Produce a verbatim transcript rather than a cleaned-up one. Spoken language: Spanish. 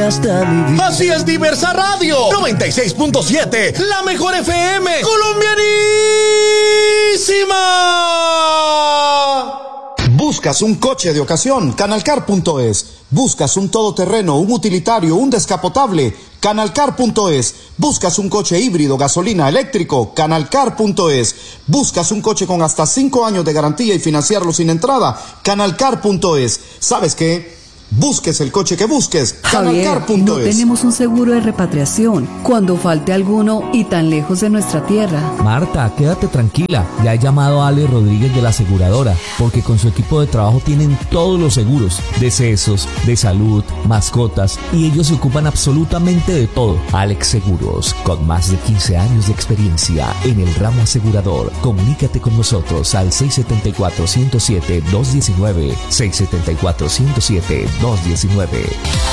hasta mi vida. Así es Diversa Radio, noventa y seis punto siete, la mejor F M, colombianísima. Buscas un coche de ocasión, canalcar punto es. Buscas un todoterreno, un utilitario, un descapotable, canalcar punto es. Buscas un coche híbrido, gasolina, eléctrico, canalcar punto es. Buscas un coche con hasta cinco años de garantía y financiarlo sin entrada, canalcar punto es. ¿Sabes qué? Busques el coche que busques, canalcar punto es. No tenemos un seguro de repatriación cuando falte alguno y tan lejos de nuestra tierra. Marta, quédate tranquila. Ya he llamado a Ale Rodríguez de la aseguradora, porque con su equipo de trabajo tienen todos los seguros, decesos, de salud, mascotas, y ellos se ocupan absolutamente de todo. Alex Seguros, con más de quince años de experiencia en el ramo asegurador. Comunícate con nosotros al seis siete cuatro, uno cero siete, dos uno nueve, seis siete cuatro, uno cero siete, dos uno nueve.